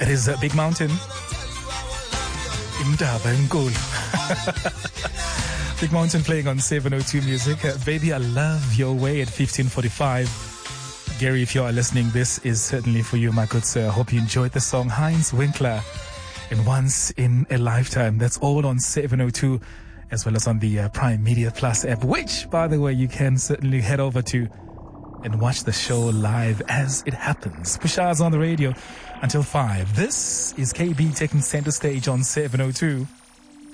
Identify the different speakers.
Speaker 1: It is Big Mountain. Indaba enkulu. Big Mountain playing on 702 Music. Baby, I love your way at 15:45. Gary, if you are listening, this is certainly for you, my good sir. I hope you enjoyed the song Heinz Winkler in Once in a Lifetime. That's all on 702, as well as on the Prime Media Plus app, which, by the way, you can certainly head over to and watch the show live as it happens. Pushaz on the radio until 5. This is KB taking center stage on 702.